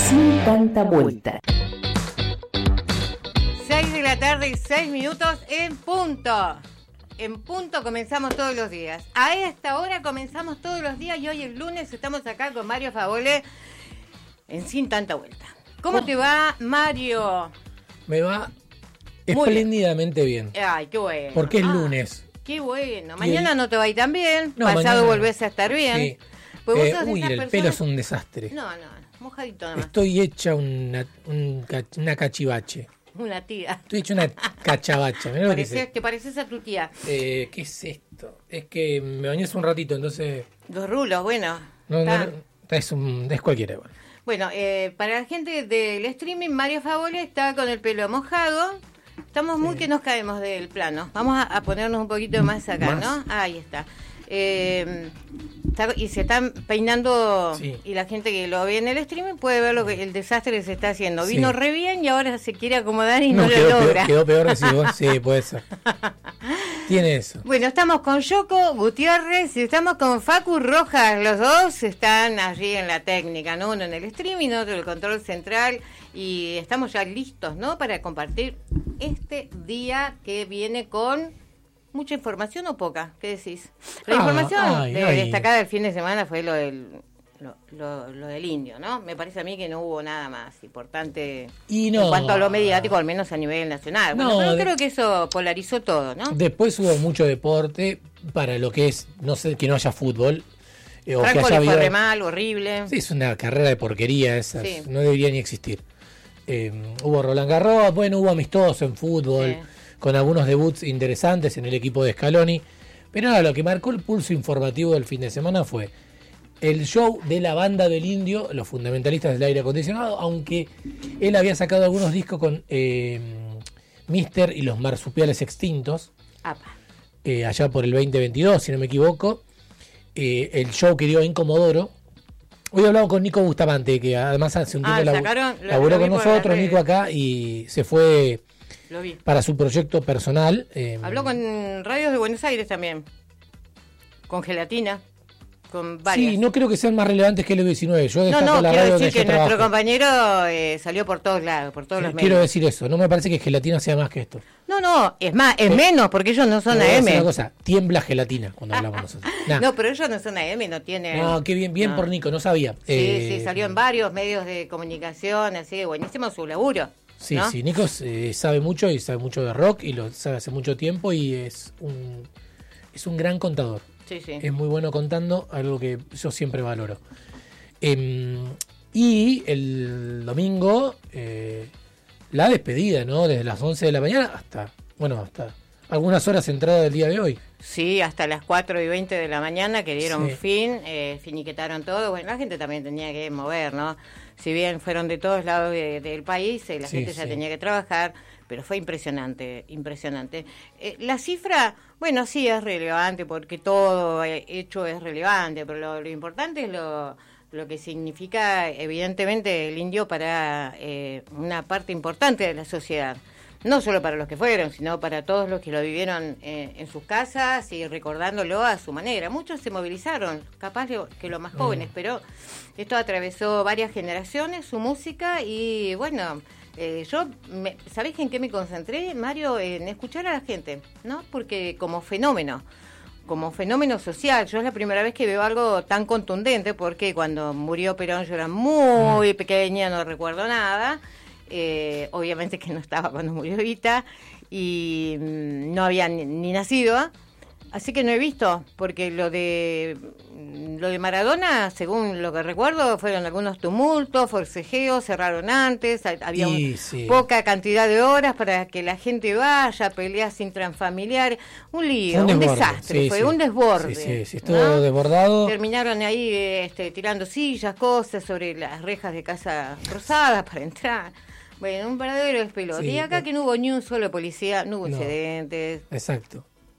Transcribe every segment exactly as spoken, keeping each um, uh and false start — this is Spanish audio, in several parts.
Sin tanta vuelta. seis de la tarde y seis minutos en punto. En punto comenzamos todos los días. A esta hora comenzamos todos los días y hoy el lunes estamos acá con Mario Favole en Sin Tanta Vuelta. ¿Cómo oh. te va, Mario? Me va espléndidamente bien. bien. Ay, qué bueno. Porque es ah, lunes. Qué bueno. Mañana el... no te va a ir tan bien. No, Pasado mañana... volvés a estar bien. Sí. Pues vos eh, sos de uy, esas el personas... pelo es un desastre. No, no, mojadito nada más. Estoy hecha una, un, una cachivache. Una tía. Estoy hecho una cachabacha. Mirá lo que Pareces, te pareces a tu tía. Eh, ¿Qué es esto? Es que me bañé hace un ratito, entonces... Los rulos, bueno. No, no, no, es, un, es cualquiera. Bueno, bueno eh, para la gente del streaming, Mario Favole está con el pelo mojado. Estamos muy sí. que nos caemos del plano. Vamos a, a ponernos un poquito más acá, ¿Más? ¿no? Ahí está. Eh, está, y se están peinando sí. y la gente que lo ve en el streaming puede ver lo que el desastre que se está haciendo. Vino sí. re bien y ahora se quiere acomodar y no, no quedó lo logra. Peor, quedó peor así vos, sí, puede ser. Tiene eso. Bueno, estamos con Yoko Gutiérrez y estamos con Facu Rojas. Los dos están allí en la técnica, ¿no? Uno en el streaming, otro en el control central. Y estamos ya listos, ¿no? Para compartir este día que viene con... ¿Mucha información o poca? ¿Qué decís? La ah, información ay, de, ay. destacada del fin de semana fue lo del lo, lo, lo del indio, ¿no? Me parece a mí que no hubo nada más importante y no, en cuanto a lo mediático, al menos a nivel nacional. Bueno, no, pero de, creo que eso polarizó todo, ¿no? Después hubo mucho deporte para lo que es, no sé, que no haya fútbol. Eh, o Franco que haya le fue habido, re mal, horrible. Sí, es una carrera de porquería esa, sí. no debería ni existir. Eh, hubo Roland Garros, bueno, hubo amistoso en fútbol. Sí. Con algunos debuts interesantes en el equipo de Scaloni. Pero ahora lo que marcó el pulso informativo del fin de semana fue el show de la banda del Indio, los fundamentalistas del aire acondicionado, aunque él había sacado algunos discos con eh, Mister y los marsupiales extintos, eh, allá por el veinte veintidós, si no me equivoco. Eh, el show que dio en Comodoro. Hoy he hablado con Nico Bustamante, que además hace un tiempo ah, laburó, laburó con nosotros, Nico acá, y se fue... Lo vi. Para su proyecto personal. Eh, Habló con radios de Buenos Aires también. Con Gelatina. Con varias. Sí, no creo que sean más relevantes que el diecinueve. Yo no, no, la quiero radio decir que nuestro trabajo. compañero eh, salió por todos lados, por todos sí, los medios. Quiero decir eso. No me parece que Gelatina sea más que esto. No, no, es más, es pero, menos, porque ellos no son A M. Una cosa, tiembla Gelatina cuando hablamos nosotros. Nah. No, pero ellos no son A M, no tienen... No, qué bien, bien no. por Nico, no sabía. Sí, eh, sí, salió en varios medios de comunicación, así que buenísimo su laburo. Sí, ¿no? sí, Nico eh, sabe mucho y sabe mucho de rock y lo sabe hace mucho tiempo y es un es un gran contador. Sí, sí. Es muy bueno contando, algo que yo siempre valoro. Eh, y el domingo, eh, la despedida, ¿no? Desde las once de la mañana hasta, bueno, hasta algunas horas entrada del día de hoy. Sí, hasta las cuatro y veinte de la mañana que dieron sí. fin, eh, finiquetaron todo. Bueno, la gente también tenía que mover, ¿no? Si bien fueron de todos lados de, del país, eh, la sí, gente ya sí. tenía que trabajar, pero fue impresionante, impresionante. Eh, la cifra, bueno, sí es relevante porque todo hecho es relevante, pero lo, lo importante es lo, lo que significa, evidentemente, el indio para eh, una parte importante de la sociedad. No solo para los que fueron, sino para todos los que lo vivieron eh, en sus casas y recordándolo a su manera. Muchos se movilizaron, capaz que los más jóvenes, mm. pero esto atravesó varias generaciones, su música y bueno, eh, yo, me, ¿sabés en qué me concentré, Mario? En escuchar a la gente, ¿no? Porque como fenómeno, como fenómeno social, yo es la primera vez que veo algo tan contundente, porque cuando murió Perón yo era muy mm. pequeña, no recuerdo nada. Eh, obviamente que no estaba cuando murió Evita y mmm, no había ni, ni nacido, así que no he visto, porque lo de lo de Maradona, según lo que recuerdo, fueron algunos tumultos, forcejeos, cerraron antes, había y, un, sí. poca cantidad de horas para que la gente vaya, peleas intrafamiliares, un lío, un, un desastre, sí, fue sí. un desborde. Sí, sí, sí, estuvo ¿no? desbordado. Terminaron ahí este, tirando sillas, cosas sobre las rejas de Casa Rosada para entrar. Bueno, un verdadero despelote. Sí, y acá que no hubo ni un solo policía, no hubo no, incidentes. Exacto.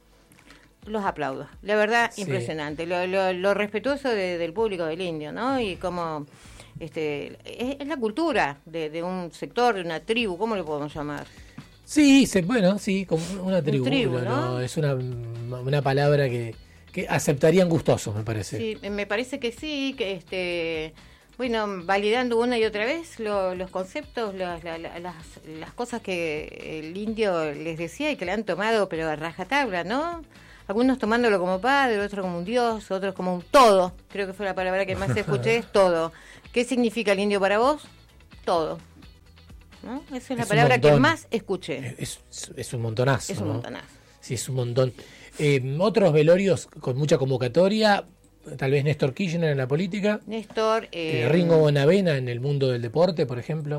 Los aplaudo. La verdad, sí. impresionante. Lo, lo, lo respetuoso de, del público del indio, ¿no? Y como este, es, es la cultura de, de un sector, de una tribu, ¿cómo lo podemos llamar? Sí, se, bueno, sí, como una tribu. Un tribu, ¿no? ¿no? Es una, una palabra que, que aceptarían gustosos, me parece. Sí, me parece que sí, que este... bueno, validando una y otra vez lo, los conceptos, la, la, la, las, las cosas que el indio les decía y que le han tomado, pero a rajatabla, ¿no? Algunos tomándolo como padre, otros como un dios, otros como un todo. Creo que fue la palabra que más escuché, es todo. ¿Qué significa el indio para vos? Todo. ¿No? Esa es la es palabra que más escuché. Es, es, es un montonazo. Es un ¿no? montonazo. Sí, es un montón. Eh, otros velorios con mucha convocatoria, tal vez Néstor Kirchner en la política. Néstor. Eh, Ringo Bonavena en el mundo del deporte, por ejemplo.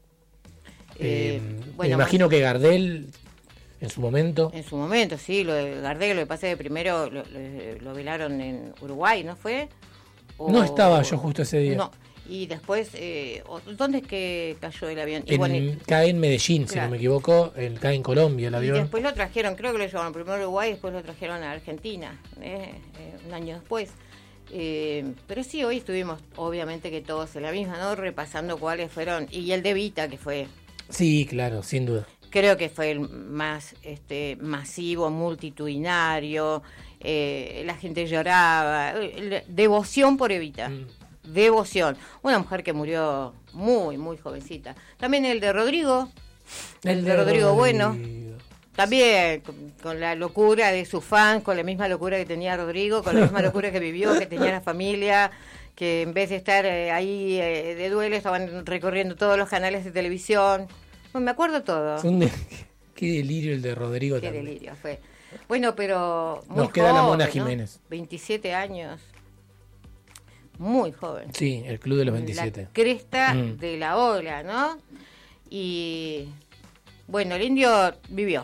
Eh, eh, bueno, me imagino que Gardel en su momento. En su momento, sí. Lo de Gardel, lo que pasa es que primero lo, lo, lo velaron en Uruguay, ¿no fue? O, no estaba yo justo ese día. No. Y después, eh, ¿dónde es que cayó el avión? Y en, bueno, cae en Medellín, claro. Si no me equivoco, el, cae en Colombia el avión. Y después lo trajeron, creo que lo llevaron primero a Uruguay y después lo trajeron a Argentina, eh, eh, un año después. Eh, pero sí, hoy estuvimos, obviamente que todos en la misma, ¿no? Repasando cuáles fueron, y el de Vita, que fue... Sí, claro, sin duda. Creo que fue el más este, masivo, multitudinario, eh, la gente lloraba, devoción por Evita. Mm. Devoción. Una mujer que murió muy, muy jovencita. También el de Rodrigo, el, el de Rodrigo, Rodrigo Bueno. También con, con la locura de sus fans, con la misma locura que tenía Rodrigo, con la misma locura que vivió, que tenía la familia, que en vez de estar eh, ahí eh, de duelo, estaban recorriendo todos los canales de televisión. Bueno, me acuerdo todo. De... Qué delirio el de Rodrigo Qué también. delirio fue. Bueno, pero muy Nos queda joven, la Mona ¿no? Jiménez. veintisiete años. Muy joven. Sí, el club de los veintisiete. La cresta mm. de la ola, ¿no? Y bueno, el indio vivió.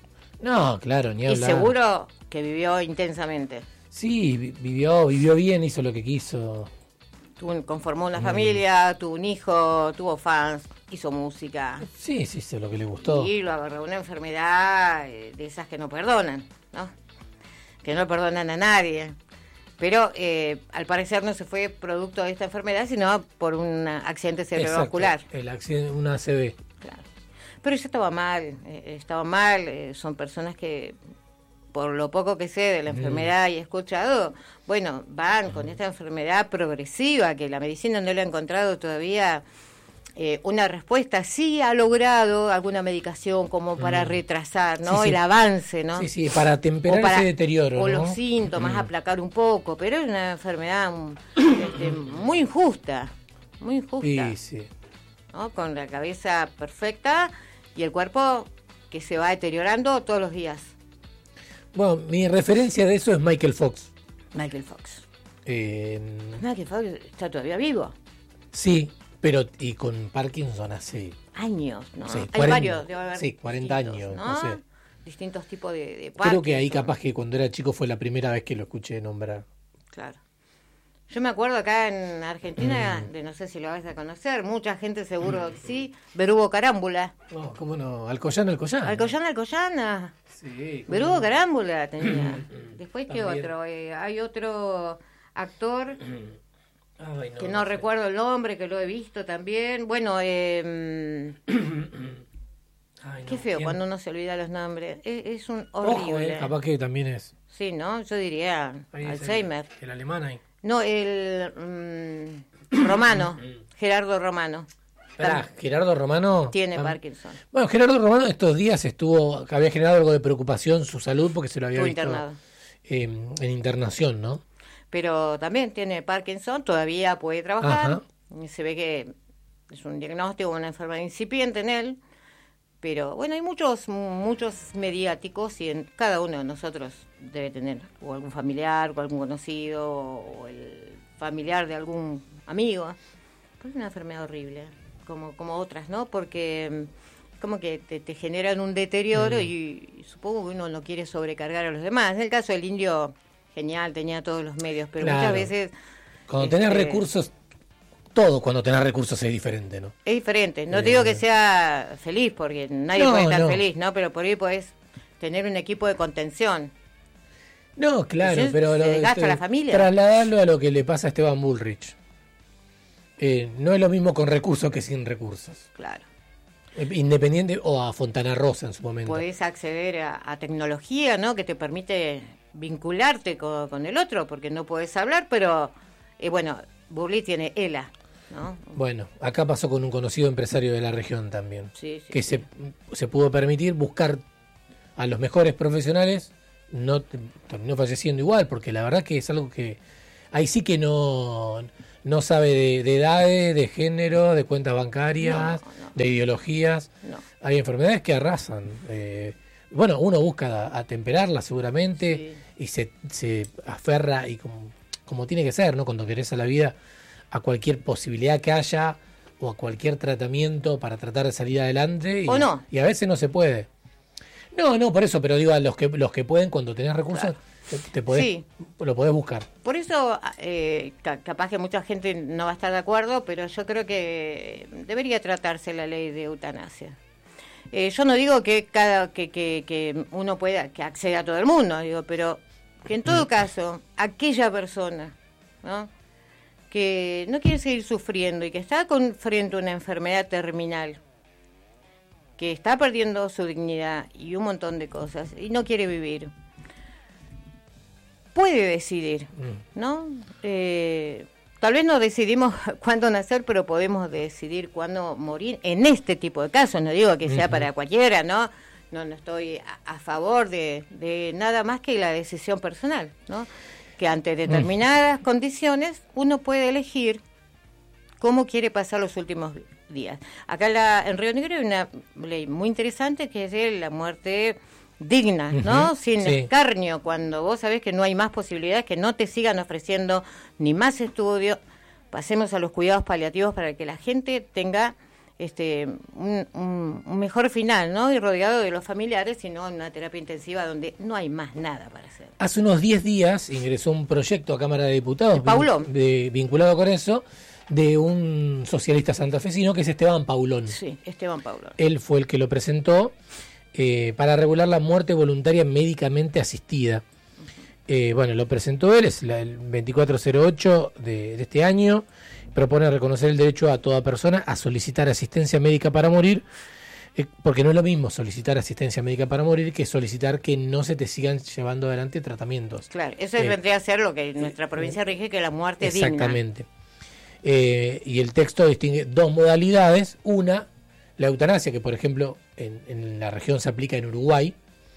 No, claro, ni hablar. Y seguro que vivió intensamente. Sí, vivió, vivió bien, hizo lo que quiso. Tuvo, conformó una mm. familia, tuvo un hijo, tuvo fans, hizo música. Sí, sí, hizo lo que le gustó. Y lo agarró una enfermedad de esas que no perdonan, ¿no? Que no perdonan a nadie. Pero eh, al parecer no se fue producto de esta enfermedad, sino por un accidente cerebrovascular. Exacto, el accidente, una A C V. Claro. Pero ella estaba mal, eh, estaba mal, eh, son personas que, por lo poco que sé de la enfermedad mm. y he escuchado, bueno, van mm. con esta enfermedad progresiva, que la medicina no le ha encontrado todavía eh, una respuesta. Sí ha logrado alguna medicación como para mm. retrasar, ¿no? Sí, sí. El avance, ¿no? Sí, sí, para temperar para, ese deterioro, o ¿no? los síntomas, mm. aplacar un poco, pero es una enfermedad este, muy injusta, muy injusta. Sí, sí. ¿No? Con la cabeza perfecta y el cuerpo que se va deteriorando todos los días. Bueno, mi referencia de eso es Michael Fox. Michael Fox. Eh, Michael Fox está todavía vivo. Sí, pero y con Parkinson hace... Años, ¿no? Sí, Hay cuarenta, varios, debe haber sí, cuarenta años, ¿no? no sé. Distintos tipos de, de Parkinson. Creo que ahí capaz que cuando era chico fue la primera vez que lo escuché nombrar. Claro. Yo me acuerdo acá en Argentina, mm. de no sé si lo vas a conocer, mucha gente seguro que sí, Berugo Carámbula. No, ¿cómo no? Alcoyana, Alcoyana. Alcoyana, Alcoyana. Sí. Berugo no? Carámbula tenía. Después, ¿qué También. otro? Eh, hay otro actor Ay, no, que no, no recuerdo el nombre, que lo he visto también. Bueno, eh, Ay, no. qué feo ¿Quién? Cuando uno se olvida los nombres. Es, es un horrible. Ojo, eh, capaz que también es. Sí, ¿no? Yo diría Ahí Alzheimer. El, el alemán ahí. No, el um, Romano, Gerardo Romano. Pará, Gerardo Romano tiene tam... Parkinson. Bueno, Gerardo Romano estos días estuvo, que había generado algo de preocupación su salud porque se lo había Estuvo visto internado. Eh, en internación, ¿no? Pero también tiene Parkinson, todavía puede trabajar. Ajá. Se ve que es un diagnóstico, una enfermedad incipiente en él. Pero bueno, hay muchos muchos mediáticos y en cada uno de nosotros debe tener o algún familiar, o algún conocido, o el familiar de algún amigo. Pero es una enfermedad horrible, como como otras, ¿no? Porque como que te, te generan un deterioro mm. y, y supongo que uno no quiere sobrecargar a los demás. En el caso del indio, genial, tenía todos los medios, pero claro. muchas veces... Cuando este, tenés recursos... Todo cuando tenés recursos es diferente, ¿no? Es diferente. No eh, te digo que sea feliz, porque nadie no, puede estar no. feliz, ¿no? Pero por ahí podés tener un equipo de contención. No, claro, Entonces, pero... Se lo, desgasta este, la familia. Trasladarlo a lo que le pasa a Esteban Bullrich. Eh, no es lo mismo con recursos que sin recursos. Claro. Eh, independiente, o a Fontana Rosa en su momento. Podés acceder a, a tecnología, ¿no? Que te permite vincularte con, con el otro, porque no podés hablar, pero, eh, bueno, Bullrich tiene ELA. ¿no? Bueno, acá pasó con un conocido empresario de la región también, sí, sí, que sí. Se, se pudo permitir buscar a los mejores profesionales, no terminó falleciendo igual, porque la verdad que es algo que ahí sí que no, no sabe de, de edades, de género, de cuentas bancarias, no, no. de ideologías. No. Hay enfermedades que arrasan. Eh, bueno, uno busca atemperarlas seguramente sí. y se, se aferra y como, como tiene que ser, ¿no? Cuando querés a la vida, a cualquier posibilidad que haya o a cualquier tratamiento para tratar de salir adelante. Y, ¿O no? Y a veces no se puede. No, no, por eso, pero digo, a los que los que pueden, cuando tenés recursos, claro. te, te podés, sí. lo podés buscar. Por eso, eh, capaz que mucha gente no va a estar de acuerdo, pero yo creo que debería tratarse la ley de eutanasia. Eh, yo no digo que cada que, que, que uno pueda, que acceda a todo el mundo, digo, pero que en todo caso, aquella persona, ¿no?, que no quiere seguir sufriendo y que está con, frente a una enfermedad terminal, que está perdiendo su dignidad y un montón de cosas, y no quiere vivir, puede decidir, ¿no? Eh, tal vez no decidimos cuándo nacer, pero podemos decidir cuándo morir en este tipo de casos. No digo que sea uh-huh. para cualquiera, ¿no? No, no estoy a, a favor de, de nada más que la decisión personal, ¿no? Que ante determinadas uh-huh. condiciones uno puede elegir cómo quiere pasar los últimos días. Acá en, la, en Río Negro hay una ley muy interesante que es de la muerte digna, ¿no? Uh-huh. Sin sí. escarnio, cuando vos sabés que no hay más posibilidades, que no te sigan ofreciendo ni más estudios, pasemos a los cuidados paliativos para que la gente tenga este un, un, un mejor final, ¿no? Y rodeado de los familiares, y no en una terapia intensiva donde no hay más nada para hacer. Hace unos diez días ingresó un proyecto a Cámara de Diputados Paulón. Vin, de, vinculado con eso, de un socialista santafesino que es Esteban Paulón. Sí, Esteban Paulón. Él fue el que lo presentó eh, para regular la muerte voluntaria médicamente asistida. Eh, bueno, lo presentó él, es la, el veinticuatro cero ocho de, de este año. Propone reconocer el derecho a toda persona a solicitar asistencia médica para morir, eh, porque no es lo mismo solicitar asistencia médica para morir que solicitar que no se te sigan llevando adelante tratamientos. Claro, eso eh, vendría a ser lo que nuestra provincia rige, que la muerte es digna. Exactamente. Eh, y el texto distingue dos modalidades. Una, la eutanasia, que por ejemplo en, en la región se aplica en Uruguay,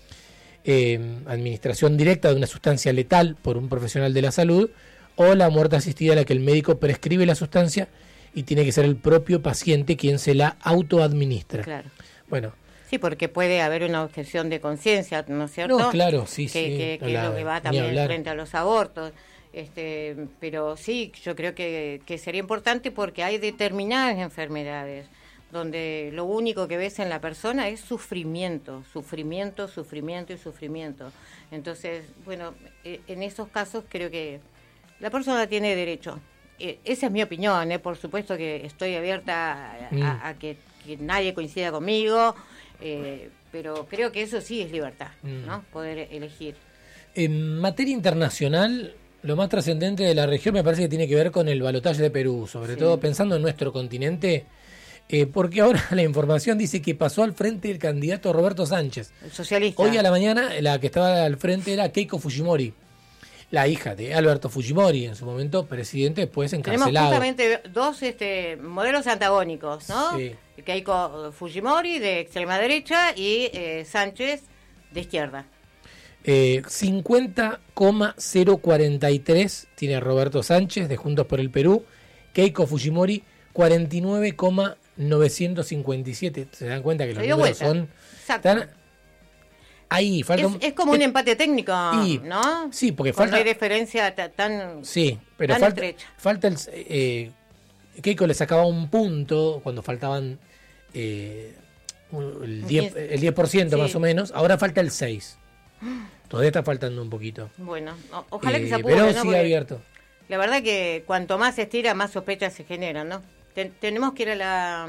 eh, administración directa de una sustancia letal por un profesional de la salud, o la muerte asistida, a la que el médico prescribe la sustancia y tiene que ser el propio paciente quien se la autoadministra. Claro. Bueno. Sí, porque puede haber una objeción de conciencia, ¿no es cierto? No, claro, sí, que, sí. Que, que la, es lo que va también frente a los abortos. Este, pero sí, yo creo que, que sería importante, porque hay determinadas enfermedades donde lo único que ves en la persona es sufrimiento, sufrimiento, sufrimiento y sufrimiento. Entonces, bueno, en esos casos creo que la persona tiene derecho. Eh, esa es mi opinión, ¿eh? Por supuesto que estoy abierta a, mm. a, a que, que nadie coincida conmigo, eh, pero creo que eso sí es libertad, mm. ¿no? Poder elegir. En materia internacional, lo más trascendente de la región me parece que tiene que ver con el balotaje de Perú, sobre sí. todo pensando en nuestro continente, eh, porque ahora la información dice que pasó al frente el candidato Roberto Sánchez. El socialista. Hoy a la mañana la que estaba al frente era Keiko Fujimori, la hija de Alberto Fujimori, en su momento presidente, después encarcelado. Tenemos justamente dos este, modelos antagónicos, ¿no? Sí. Keiko Fujimori de extrema derecha y eh, Sánchez de izquierda. Eh, cincuenta coma cero cuarenta y tres tiene Roberto Sánchez de Juntos por el Perú, Keiko Fujimori cuarenta y nueve coma novecientos cincuenta y siete. Se dan cuenta que los números vuelta. son... Exacto. Tan, Ahí falta es, es como un empate técnico, y, ¿no? Sí, porque Cuando falta... hay diferencia t- tan Sí, pero tan falta, estrecha. falta el... Eh, Keiko le sacaba un punto cuando faltaban eh, el, diez, el diez por ciento sí. más o menos. Ahora falta el seis por ciento. Todavía está faltando un poquito. Bueno, o, ojalá eh, que se apure, pero ¿no? sigue Porque abierto. La verdad que cuanto más se estira, más sospechas se generan, ¿no? Ten, tenemos que ir a la...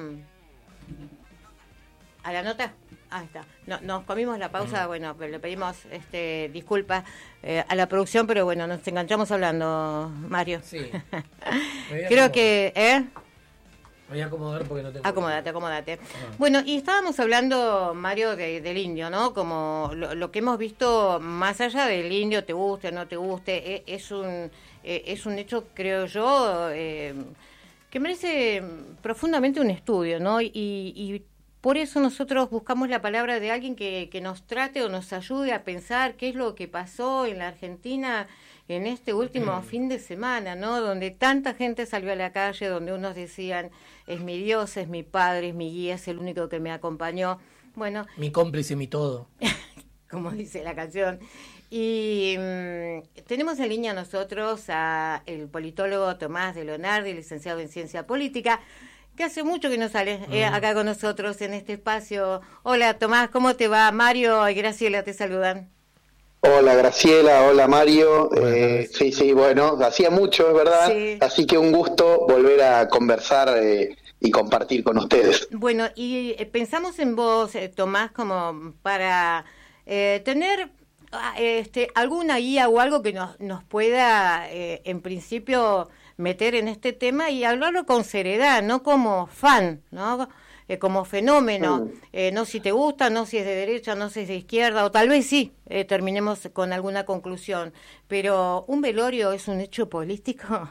¿A la nota? Ahí está. No, nos comimos la pausa, uh-huh. bueno, le pedimos este, disculpas eh, a la producción, pero bueno, nos enganchamos hablando, Mario. Sí. Creo que... ¿eh? Me voy a acomodar porque no tengo... Acomódate, acomódate. Uh-huh. Bueno, y estábamos hablando, Mario, de, del indio, ¿no? Como lo, lo que hemos visto, más allá del indio, te guste o no te guste, es, es, un, es un hecho, creo yo... Eh, que merece profundamente un estudio, ¿no? Y, y por eso nosotros buscamos la palabra de alguien que, que nos trate o nos ayude a pensar qué es lo que pasó en la Argentina en este último fin de semana, ¿no? Donde tanta gente salió a la calle, donde unos decían, es mi Dios, es mi Padre, es mi guía, es el único que me acompañó. Bueno, mi cómplice, mi todo. Como dice la canción. Y mmm, tenemos en línea nosotros a el politólogo Tomás de Lonardi, licenciado en Ciencia Política, que hace mucho que no sale eh, acá con nosotros en este espacio. Hola Tomás, ¿cómo te va? Mario y Graciela te saludan. Hola Graciela, hola Mario. Eh, sí, sí, bueno, hacía mucho, es verdad. Sí. Así que un gusto volver a conversar eh, y compartir con ustedes. Bueno, y eh, pensamos en vos, eh, Tomás, como para eh, tener este, alguna guía o algo que nos, nos pueda, eh, en principio, meter en este tema y hablarlo con seriedad, no como fan, ¿no? Eh, como fenómeno, mm. eh, no si te gusta, no si es de derecha, no si es de izquierda, o tal vez sí, eh, terminemos con alguna conclusión, pero ¿un velorio es un hecho político?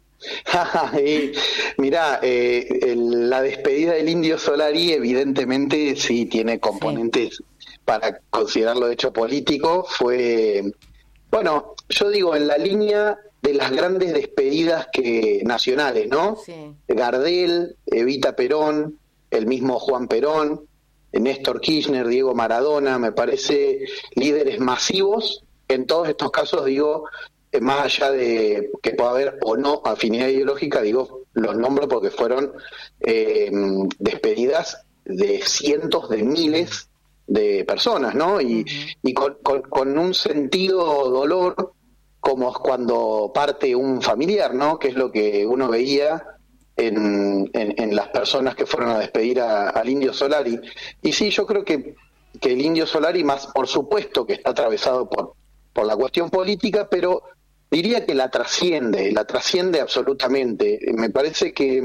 y, mirá, eh, el, la despedida del Indio Solari evidentemente sí tiene componentes sí. para considerarlo de hecho político. Fue, bueno, yo digo, en la línea de las grandes despedidas que nacionales, ¿no? Sí. Gardel, Evita Perón, el mismo Juan Perón, Néstor Kirchner, Diego Maradona, me parece líderes masivos. En todos estos casos, digo, eh, más allá de que pueda haber o no afinidad ideológica, digo, los nombro porque fueron eh, despedidas de cientos de miles de personas, ¿no? Y, uh-huh. y con, con, con un sentido dolor, como es cuando parte un familiar, ¿no? Que es lo que uno veía En, en, en las personas que fueron a despedir a, al Indio Solari. Y sí, yo creo que, que el Indio Solari, más por supuesto que está atravesado por, por la cuestión política, pero diría que la trasciende, la trasciende absolutamente. Me parece que,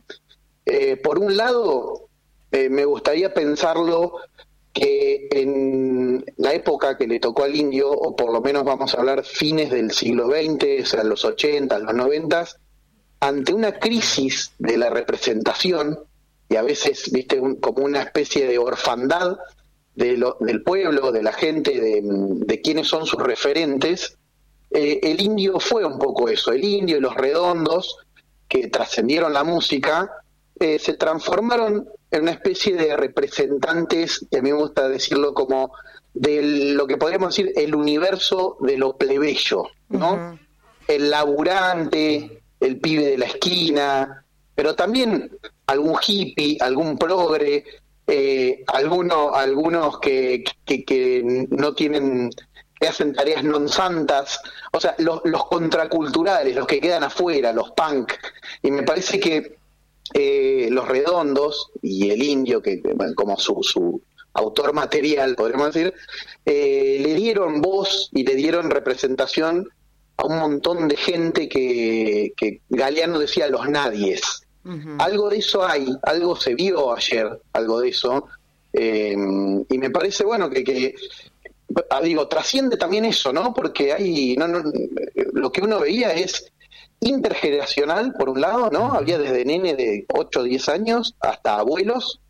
eh, por un lado, eh, me gustaría pensarlo que en la época que le tocó al Indio, o por lo menos vamos a hablar fines del siglo veinte, o sea, los ochenta, los noventa, ante una crisis de la representación, y a veces, viste, un, como una especie de orfandad de lo, del pueblo, de la gente, de, de quiénes son sus referentes, eh, el Indio fue un poco eso. El Indio y los Redondos, que trascendieron la música, eh, se transformaron en una especie de representantes, que a mí me gusta decirlo como de lo que podríamos decir el universo de lo plebeyo, ¿no? Uh-huh. El laburante, el pibe de la esquina, pero también algún hippie, algún progre, eh, alguno, algunos que, que, que no tienen, que hacen tareas non santas, o sea, los, los contraculturales, los que quedan afuera, los punk. Y me parece que eh, los Redondos y el Indio, que bueno, como su, su autor material, podríamos decir, eh, le dieron voz y le dieron representación a un montón de gente que, que Galeano decía los nadies. Uh-huh. Algo de eso hay, algo se vio ayer, algo de eso, eh, y me parece bueno que, que digo, trasciende también eso, ¿no? Porque hay, no, no, lo que uno veía es intergeneracional, por un lado, ¿no? Uh-huh. Había desde nene de ocho o diez años hasta abuelos,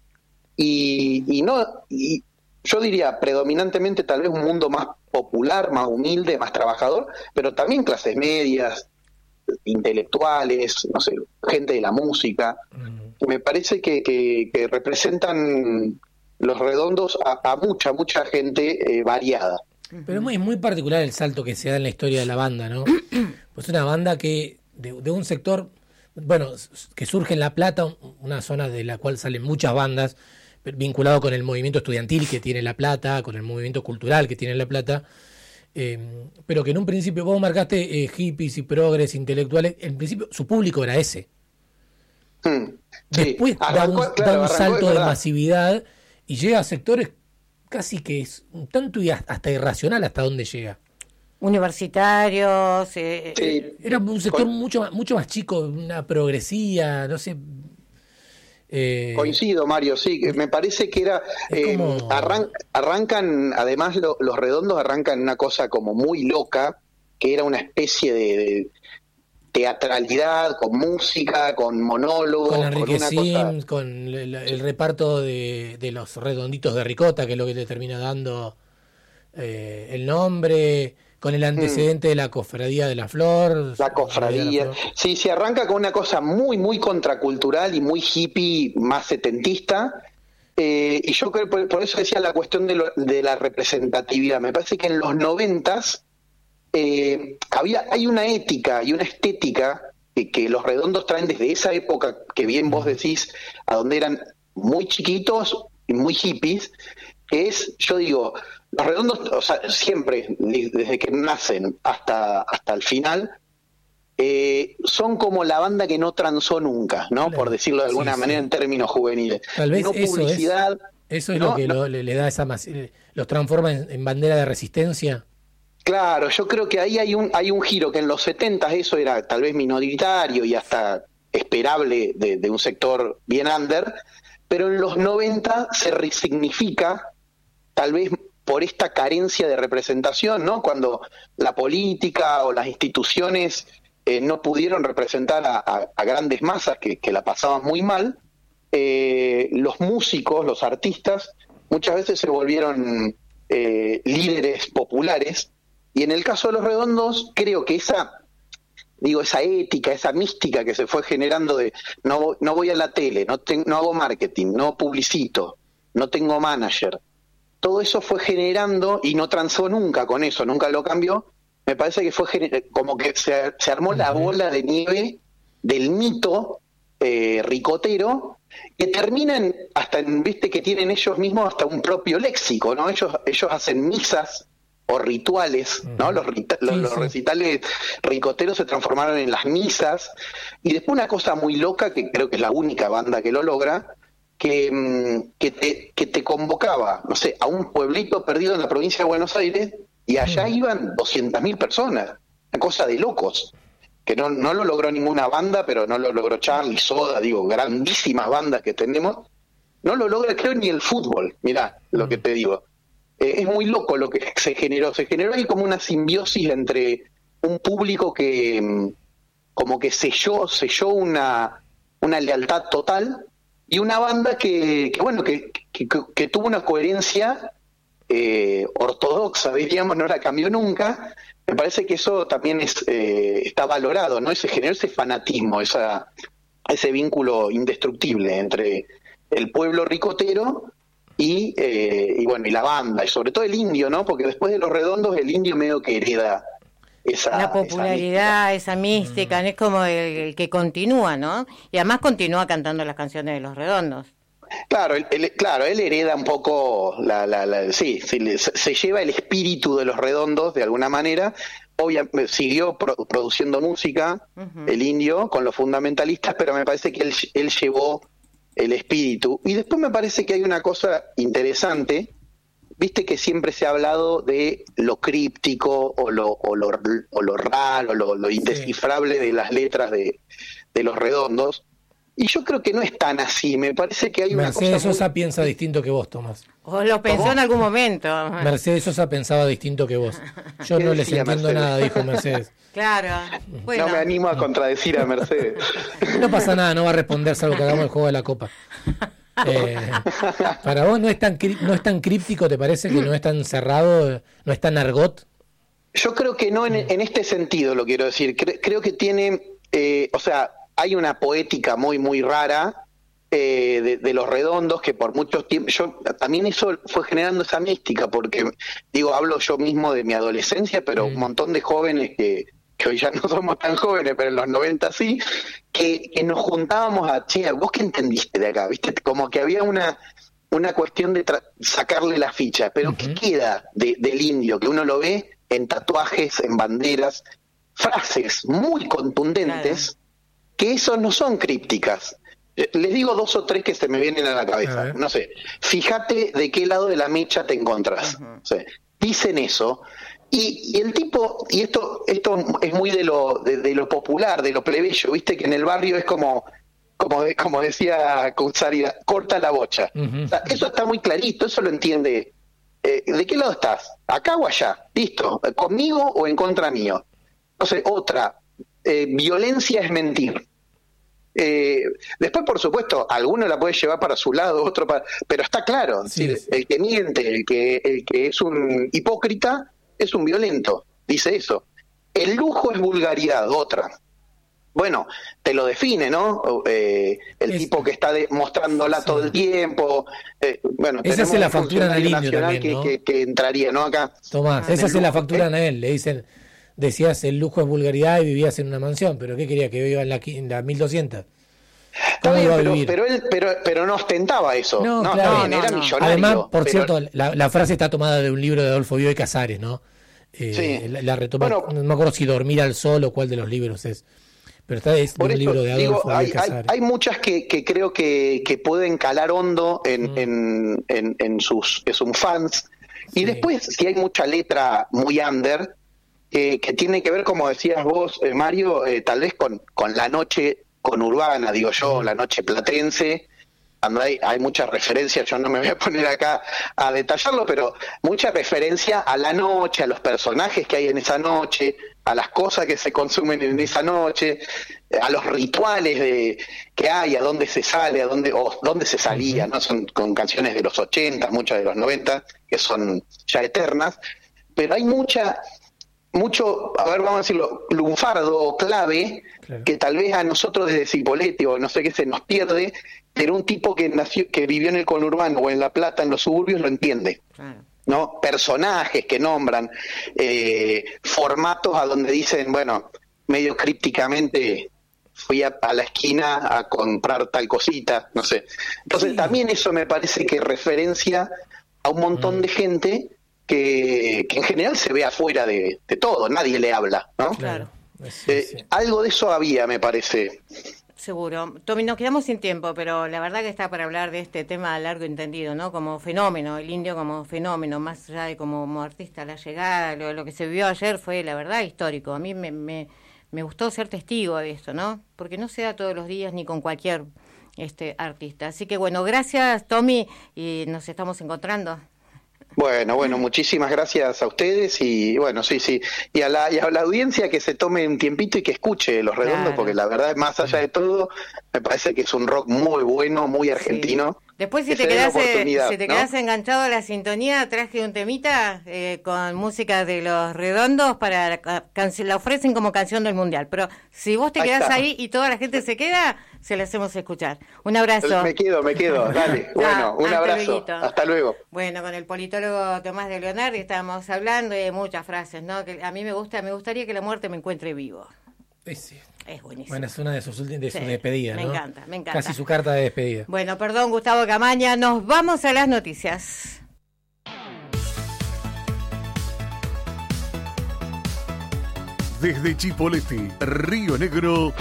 y, y no, y yo diría predominantemente tal vez un mundo más popular, más humilde, más trabajador, pero también clases medias, intelectuales, no sé, gente de la música. Uh-huh. Me parece que, que, que representan los Redondos a, a mucha, mucha gente eh, variada. Pero es muy, muy particular el salto que se da en la historia de la banda, ¿no? Pues una banda que de, de un sector, bueno, que surge en La Plata, una zona de la cual salen muchas bandas, vinculado con el movimiento estudiantil que tiene La Plata, con el movimiento cultural que tiene La Plata, eh, pero que en un principio vos marcaste eh, hippies y progres intelectuales, en principio su público era ese. Hmm, sí. Después arrancó, da un, claro, da un salto de masividad y llega a sectores casi que es un tanto y hasta irracional hasta dónde llega. Universitarios. Eh, sí. Era un sector con... mucho, mucho más chico, una progresía, no sé... Eh, Coincido, Mario, sí, me parece que era eh, como... arran, arrancan, además lo, los Redondos arrancan una cosa como muy loca, que era una especie de, de teatralidad, con música, con monólogos, con Enrique con, Sims, cosa... con el, el reparto de, de los redonditos de ricota, que es lo que le termina dando eh, el nombre, con el antecedente mm. de la cofradía de la flor. La cofradía, la flor. Sí, se arranca con una cosa muy, muy contracultural y muy hippie, más setentista. Eh, y yo creo, por, por eso decía la cuestión de, lo, de la representatividad. Me parece que en los noventas eh, había, hay una ética y una estética que, que los redondos traen desde esa época, que bien vos decís, a donde eran muy chiquitos y muy hippies, que es, yo digo, los redondos, o sea, siempre, desde que nacen hasta, hasta el final, Eh, son como la banda que no transó nunca, ¿no? Claro. Por decirlo de alguna sí, manera sí. en términos juveniles. Tal vez no eso publicidad, es, eso es ¿no? lo que no. Lo, le, le da esa mas, los transforma en, en bandera de resistencia. Claro, yo creo que ahí hay un hay un giro que en los setentas eso era tal vez minoritario y hasta esperable de, de un sector bien under, pero en los noventa se resignifica, tal vez por esta carencia de representación, ¿no? Cuando la política o las instituciones Eh, no pudieron representar a, a, a grandes masas que, que la pasaban muy mal, eh, los músicos, los artistas, muchas veces se volvieron eh, líderes populares, y en el caso de los redondos, creo que esa, digo, esa ética, esa mística que se fue generando de no, no voy a la tele, no, te, no hago marketing, no publicito, no tengo manager, todo eso fue generando, y no transó nunca con eso, nunca lo cambió. Me parece que fue gener- como que se, se armó la bola de nieve del mito eh, ricotero, que terminan hasta en, viste que tienen ellos mismos hasta un propio léxico, ¿no? Ellos ellos hacen misas o rituales, ¿no? Los, rita- los, sí, los recitales ricoteros se transformaron en las misas, y después una cosa muy loca, que creo que es la única banda que lo logra, que, que, te, que te convocaba, no sé, a un pueblito perdido en la provincia de Buenos Aires, y allá iban doscientas mil personas, una cosa de locos, que no, no lo logró ninguna banda, pero no lo logró Charlie, Soda, digo, grandísimas bandas que tenemos, no lo logra, creo, ni el fútbol, mirá lo que te digo. Eh, es muy loco lo que se generó, se generó ahí como una simbiosis entre un público que como que selló, selló una, una lealtad total, y una banda que, que bueno, que, que, que, que tuvo una coherencia Eh, ortodoxa, diríamos, no la cambió nunca. Me parece que eso también es eh, está valorado, ¿no? Ese generó ese fanatismo, esa, ese vínculo indestructible entre el pueblo ricotero y, eh, y bueno, y la banda, y sobre todo el indio, ¿no? Porque después de los redondos el indio medio que hereda esa la popularidad, esa mística, esa mística mm. es como el, el que continúa, ¿no? Y además continúa cantando las canciones de los redondos. Claro, él, él, claro, él hereda un poco, la, la, la, sí, sí, se, se lleva el espíritu de los redondos de alguna manera. Obviamente siguió pro, produciendo música, uh-huh. el indio, con los fundamentalistas, pero me parece que él, él llevó el espíritu. Y después me parece que hay una cosa interesante, viste que siempre se ha hablado de lo críptico o lo, o lo, o lo raro, lo, lo indescifrable sí. de las letras de, de los redondos. Y yo creo que no es tan así, me parece que hay una Mercedes cosa Sosa muy... piensa distinto que vos, Tomás. O lo pensó ¿Cómo? En algún momento. Mercedes Sosa pensaba distinto que vos. Yo no les entiendo Mercedes? Nada, dijo Mercedes. Claro. Bueno. No me animo a contradecir a Mercedes. No pasa nada, no va a responder salvo que hagamos el juego de la copa. Eh, para vos no es tan no es tan críptico, ¿te parece que no es tan cerrado, no es tan argot? Yo creo que no en, en este sentido lo quiero decir. Cre- creo que tiene, eh, o sea, hay una poética muy, muy rara eh, de, de los redondos que por mucho tiempo, yo también eso fue generando esa mística, porque digo, hablo yo mismo de mi adolescencia, pero mm. un montón de jóvenes que, que hoy ya no somos tan jóvenes, pero en los noventa sí, que, que nos juntábamos a, che, ¿vos qué entendiste de acá? ¿Viste? Como que había una, una cuestión de tra- sacarle la ficha, pero uh-huh. ¿qué queda de, del indio? Que uno lo ve en tatuajes, en banderas, frases muy contundentes, claro. que esos no son crípticas. Les digo dos o tres que se me vienen a la cabeza. A no sé, fíjate de qué lado de la mecha te encontrás. Uh-huh. O sea, dicen eso, y, y el tipo, y esto esto es muy de lo de, de lo popular, de lo plebeyo, viste que en el barrio es como como de, como decía Cutzari, corta la bocha. Uh-huh. O sea, eso está muy clarito, eso lo entiende. Eh, ¿De qué lado estás? ¿Acá o allá? Listo, ¿conmigo o en contra mío? Entonces, otra, eh, violencia es mentir. Eh, después, por supuesto, alguno la puede llevar para su lado, otro para... pero está claro, sí, ¿sí? Sí. El que miente, el que, el que es un hipócrita, es un violento, dice eso. El lujo es vulgaridad, otra. Bueno, te lo define, ¿no? Eh, el es, tipo que está de, mostrándola sí. todo el tiempo. Eh, bueno, esa es la factura en el indio también, que, ¿no? que, que entraría, ¿no? Acá. Tomás, esa es la factura en él. Le dicen, decías el lujo es vulgaridad y vivías en una mansión, pero ¿qué quería? Que viva en la, en la mil doscientos. ¿Cómo bien, iba a pero, vivir? Pero él, pero, pero no ostentaba eso. No, no, claro, bien, no, era no. millonario. Además, por pero... cierto, la, la frase está tomada de un libro de Adolfo Bioy Casares, ¿no? Eh, sí. La, la retoma, bueno, no me acuerdo si Dormir al Sol o cuál de los libros es. Pero está es de un libro de Adolfo Bioy Casares. Hay, hay muchas que, que creo que, que pueden calar hondo en, mm. en, en, en, sus, en sus fans. Sí. Y después, si hay mucha letra muy under, eh, que tiene que ver, como decías vos, eh, Mario, eh, tal vez con, con la noche conurbana, digo yo, mm. la noche platense. Hay, hay muchas referencias, yo no me voy a poner acá a detallarlo, pero mucha referencia a la noche, a los personajes que hay en esa noche, a las cosas que se consumen en esa noche, a los rituales de que hay, a dónde se sale, a dónde o dónde se salía, ¿no? Son con canciones de los ochenta, muchas de los noventa, que son ya eternas, pero hay mucha mucho, a ver, vamos a decirlo, lunfardo o clave, claro. que tal vez a nosotros desde Cipolletti o no sé qué se nos pierde, pero un tipo que nació, que vivió en el conurbano o en La Plata, en los suburbios, lo entiende. Claro. ¿No? Personajes que nombran, eh, formatos a donde dicen, bueno, medio crípticamente, fui a, a la esquina a comprar tal cosita, no sé. Entonces sí. también eso me parece que referencia a un montón mm. de gente que, que en general se ve afuera de, de todo, nadie le habla, ¿no? Claro. Sí, eh, sí. Algo de eso había, me parece. Seguro. Tommy, nos quedamos sin tiempo, pero la verdad que está para hablar de este tema largo entendido, ¿no? Como fenómeno, el indio como fenómeno, más allá de como, como artista, la llegada, lo, lo que se vivió ayer fue, la verdad, histórico. A mí me, me, me gustó ser testigo de esto, ¿no? Porque no se da todos los días ni con cualquier este artista. Así que, bueno, gracias, Tommy, y nos estamos encontrando. Bueno, bueno, muchísimas gracias a ustedes y bueno, sí, sí, y a la, y a la audiencia que se tome un tiempito y que escuche Los Redondos, claro. porque la verdad, más allá de todo, me parece que es un rock muy bueno, muy argentino. Sí. Después si te quedás, si te quedás ¿no? enganchado a la sintonía, traje un temita eh, con música de Los Redondos para can- la ofrecen como canción del Mundial, pero si vos te quedás ahí, ahí y toda la gente se queda, se la hacemos escuchar. Un abrazo. Me quedo, me quedo, dale. Bueno, ah, un abrazo. Lueguito. Hasta luego. Bueno, con el politólogo Tomás de Leonardi estábamos hablando de muchas frases, ¿no? Que a mí me gusta, me gustaría que la muerte me encuentre vivo. Sí. Es buenísimo. Bueno, es una de sus últimas de sí, su despedida, me ¿no? Me encanta, me encanta. Casi su carta de despedida. Bueno, perdón, Gustavo Camaña, nos vamos a las noticias. Desde Chipolletti, Río Negro,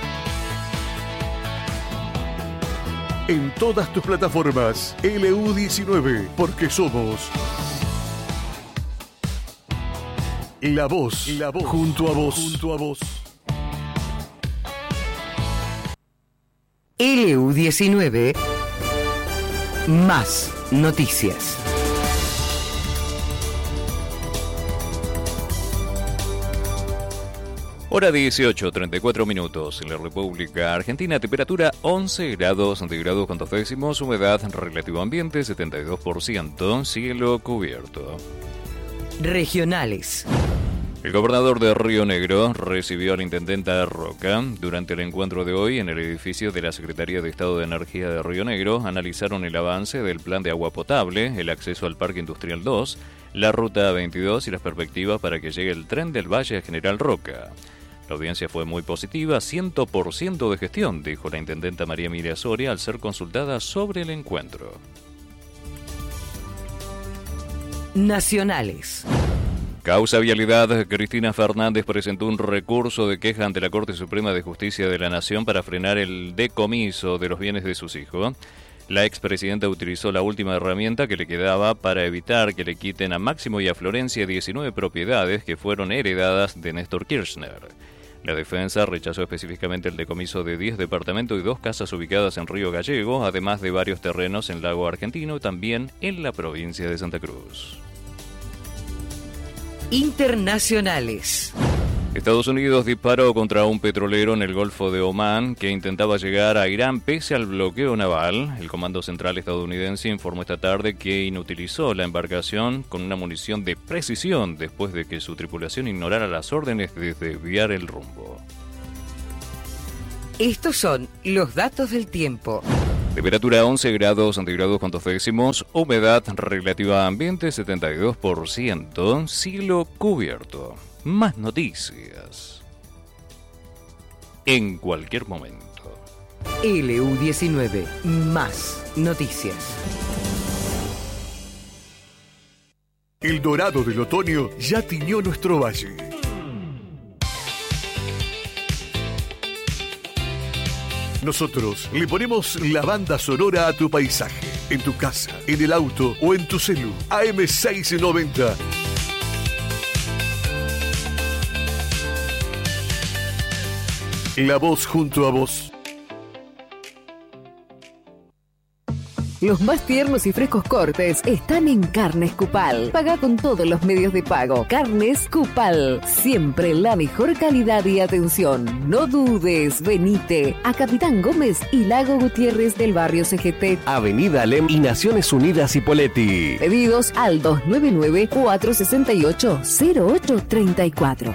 en todas tus plataformas, L U diecinueve, porque somos La Voz, La Voz, junto a vos, junto a vos. L U diecinueve, más noticias. Hora dieciocho, treinta y cuatro minutos en la República Argentina, temperatura once grados centígrados con dos décimos, humedad relativa ambiente setenta y dos por ciento, cielo cubierto. Regionales. El gobernador de Río Negro recibió a la intendenta Roca. Durante el encuentro de hoy en el edificio de la Secretaría de Estado de Energía de Río Negro, analizaron el avance del plan de agua potable, el acceso al Parque Industrial dos, la Ruta veintidós y las perspectivas para que llegue el tren del Valle a General Roca. La audiencia fue muy positiva, cien por ciento de gestión, dijo la intendenta María Emilia Soria al ser consultada sobre el encuentro. Nacionales. Causa vialidad, Cristina Fernández presentó un recurso de queja ante la Corte Suprema de Justicia de la Nación para frenar el decomiso de los bienes de sus hijos. La expresidenta utilizó la última herramienta que le quedaba para evitar que le quiten a Máximo y a Florencia diecinueve propiedades que fueron heredadas de Néstor Kirchner. La defensa rechazó específicamente el decomiso de diez departamentos y dos casas ubicadas en Río Gallego, además de varios terrenos en Lago Argentino y también en la provincia de Santa Cruz. Internacionales. Estados Unidos disparó contra un petrolero en el Golfo de Omán que intentaba llegar a Irán pese al bloqueo naval. El Comando Central estadounidense informó esta tarde que inutilizó la embarcación con una munición de precisión después de que su tripulación ignorara las órdenes de desviar el rumbo. Estos son los datos del tiempo. Temperatura once grados centígrados con dos décimos, humedad relativa a ambiente setenta y dos por ciento, cielo cubierto. Más noticias en cualquier momento. L U diecinueve, más noticias. El dorado del otoño ya tiñó nuestro valle. Nosotros le ponemos la banda sonora a tu paisaje, en tu casa, en el auto o en tu celu. A M seiscientos noventa. La voz junto a vos. Los más tiernos y frescos cortes están en Carnes Cupal. Paga con todos los medios de pago. Carnes Cupal. Siempre la mejor calidad y atención. No dudes, venite a Capitán Gómez y Lago Gutiérrez del barrio C G T. Avenida Alem y Naciones Unidas Hipóleti. Pedidos al dos nueve nueve, cuatro seis ocho, cero ocho tres cuatro.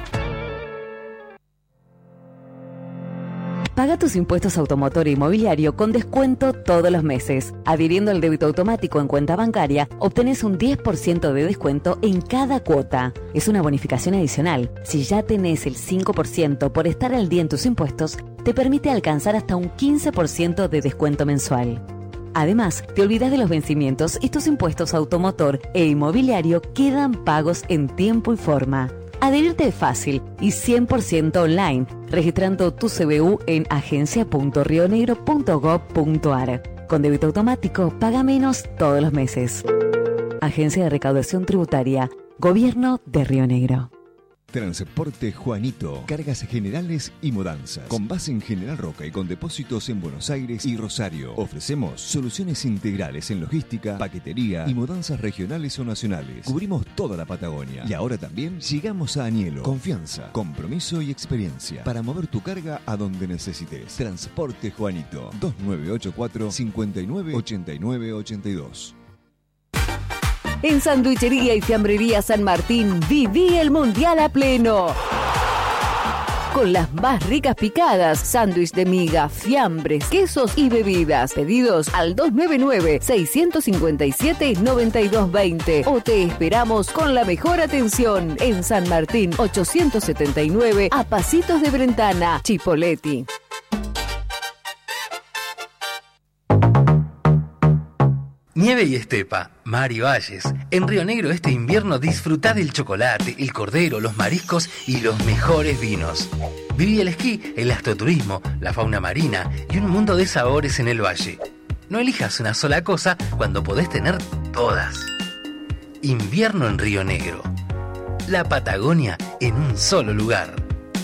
Paga tus impuestos automotor e inmobiliario con descuento todos los meses. Adhiriendo al débito automático en cuenta bancaria, obtenés un diez por ciento de descuento en cada cuota. Es una bonificación adicional. Si ya tenés el cinco por ciento por estar al día en tus impuestos, te permite alcanzar hasta un quince por ciento de descuento mensual. Además, te olvidas de los vencimientos y tus impuestos automotor e inmobiliario quedan pagos en tiempo y forma. Adherirte es fácil y cien por ciento online, registrando tu C B U en agencia punto rionegro punto gob punto ar. Con débito automático, paga menos todos los meses. Agencia de Recaudación Tributaria, Gobierno de Río Negro. Transporte Juanito, cargas generales y mudanzas. Con base en General Roca y con depósitos en Buenos Aires y Rosario. Ofrecemos soluciones integrales en logística, paquetería y mudanzas regionales o nacionales. Cubrimos toda la Patagonia. Y ahora también llegamos a Añelo. Confianza, compromiso y experiencia para mover tu carga a donde necesites. Transporte Juanito, dos nueve ocho cuatro, cinco nueve, ocho nueve ocho dos. En Sanduichería y Fiambrería San Martín, viví el Mundial a pleno. Con las más ricas picadas, sándwich de miga, fiambres, quesos y bebidas. Pedidos al dos nueve nueve, seis cinco siete, nueve dos dos cero. O te esperamos con la mejor atención en San Martín ochocientos setenta y nueve, a pasitos de Brentana, Chipoleti. Nieve y estepa, mar y valles. En Río Negro este invierno disfrutá del chocolate, el cordero, los mariscos y los mejores vinos. Viví el esquí, el astroturismo, la fauna marina y un mundo de sabores en el valle. No elijas una sola cosa cuando podés tener todas. Invierno en Río Negro. La Patagonia en un solo lugar.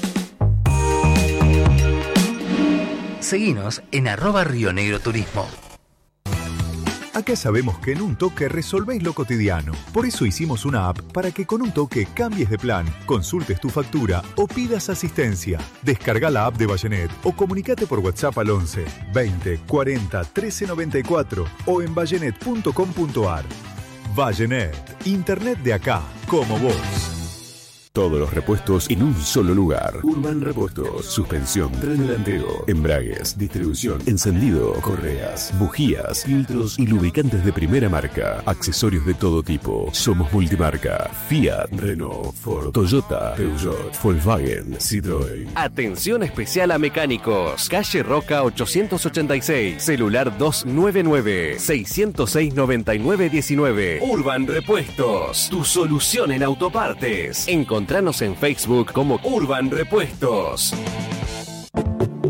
Seguinos en arroba Río Negro Turismo. Acá sabemos que en un toque resolvéis lo cotidiano. Por eso hicimos una app para que con un toque cambies de plan, consultes tu factura o pidas asistencia. Descarga la app de Vallenet o comunicate por WhatsApp al once, veinte, cuarenta, trece noventa y cuatro o en vallenet punto com punto ar. Vallenet, internet de acá, como vos. Todos los repuestos en un solo lugar. Urban Repuestos. Suspensión, tren delantero, embragues, distribución, encendido, correas, bujías, filtros y lubricantes de primera marca. Accesorios de todo tipo. Somos multimarca. Fiat, Renault, Ford, Toyota, Peugeot, Volkswagen, Citroën. Atención especial a mecánicos. Calle Roca ochocientos ochenta y seis. Celular dos nueve nueve, seis cero seis, nueve nueve uno nueve. Urban Repuestos. Tu solución en autopartes. Encontranos en Facebook como Urban Repuestos.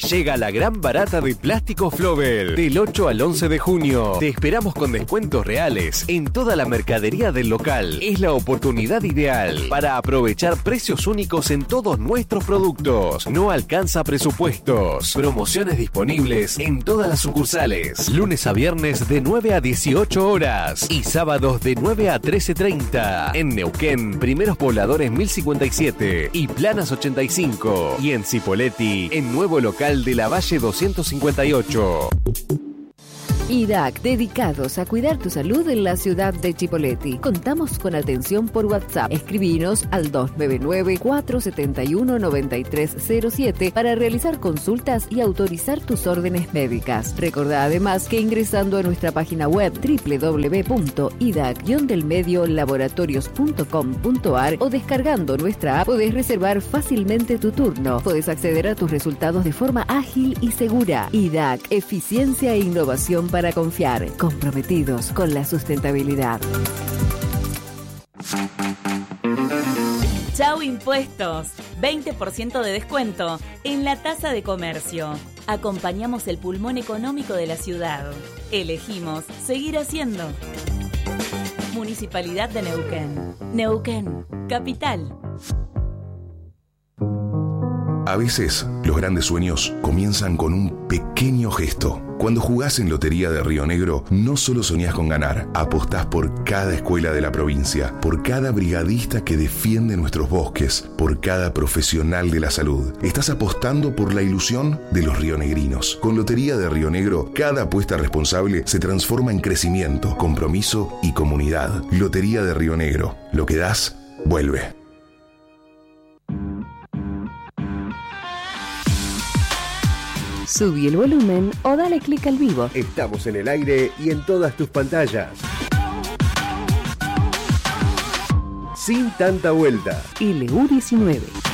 Llega la gran barata de Plástico Flobel. Del ocho al once de junio. Te esperamos con descuentos reales en toda la mercadería del local. Es la oportunidad ideal para aprovechar precios únicos en todos nuestros productos. No alcanza presupuestos. Promociones disponibles en todas las sucursales. Lunes a viernes de nueve a dieciocho horas y sábados de nueve a trece treinta. En Neuquén, Primeros Pobladores mil cincuenta y siete y Planas ochenta y cinco. Y en Cipolletti, en nuevo local de la Valle doscientos cincuenta y ocho. I D A C, dedicados a cuidar tu salud en la ciudad de Chipolletti. Contamos con atención por WhatsApp. Escribinos al dos nueve nueve, cuatro siete uno, nueve tres cero siete para realizar consultas y autorizar tus órdenes médicas. Recordá además que ingresando a nuestra página web doble u doble u doble u punto i d a c del medio laboratorios punto com punto a r o descargando nuestra app podés reservar fácilmente tu turno. Podés acceder a tus resultados de forma ágil y segura. I D A C, eficiencia e innovación para Para confiar, comprometidos con la sustentabilidad. Chau Impuestos, veinte por ciento de descuento en la tasa de comercio. Acompañamos el pulmón económico de la ciudad. Elegimos seguir haciendo. Municipalidad de Neuquén. Neuquén, capital. A veces, los grandes sueños comienzan con un pequeño gesto. Cuando jugás en Lotería de Río Negro, no solo soñás con ganar, apostás por cada escuela de la provincia, por cada brigadista que defiende nuestros bosques, por cada profesional de la salud. Estás apostando por la ilusión de los rionegrinos. Con Lotería de Río Negro, cada apuesta responsable se transforma en crecimiento, compromiso y comunidad. Lotería de Río Negro. Lo que das, vuelve. Subí el volumen o dale clic al vivo. Estamos en el aire y en todas tus pantallas. Sin tanta vuelta. L U diecinueve.